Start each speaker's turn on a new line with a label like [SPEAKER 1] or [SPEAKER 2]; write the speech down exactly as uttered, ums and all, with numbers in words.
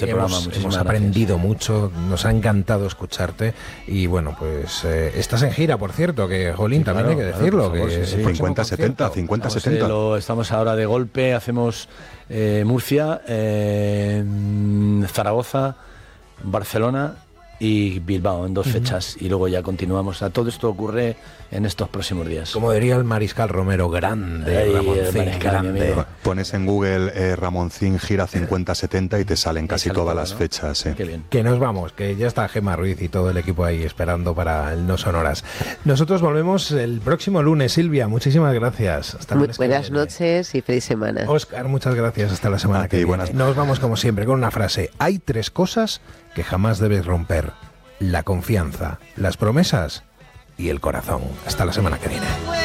[SPEAKER 1] este
[SPEAKER 2] hemos,
[SPEAKER 1] programa.
[SPEAKER 2] Hemos aprendido mucho, nos ha encantado escucharte y bueno, pues eh, estás en gira, por cierto, que Jolín, sí, también claro, hay que decirlo.
[SPEAKER 1] Claro, favor,
[SPEAKER 2] que
[SPEAKER 1] sí, sí.
[SPEAKER 3] cincuenta setenta, cincuenta setenta.
[SPEAKER 1] Lo, estamos ahora de golpe, hacemos eh, Murcia, eh, Zaragoza, Barcelona y Bilbao en dos uh-huh. fechas y luego ya continuamos. O sea, todo esto ocurre en estos próximos días.
[SPEAKER 2] Como diría el Mariscal Romero, grande,
[SPEAKER 1] Ay,
[SPEAKER 2] Ramoncín,
[SPEAKER 1] Mariscal,
[SPEAKER 2] grande.
[SPEAKER 3] Pones en Google eh, Ramoncín gira cincuenta setenta y te salen casi sale todas todo, las ¿no? fechas. Eh.
[SPEAKER 2] Qué bien. Que nos vamos, que ya está Gemma Ruiz y todo el equipo ahí esperando para el No Sonoras. Nosotros volvemos el próximo lunes. Silvia, muchísimas gracias.
[SPEAKER 4] Hasta Muy buenas noches y feliz semana.
[SPEAKER 2] Óscar, muchas gracias. Hasta la semana que viene. Buenas... Nos vamos como siempre con una frase. Hay tres cosas que jamás debes romper: la confianza, las promesas y el corazón. Hasta la semana que viene.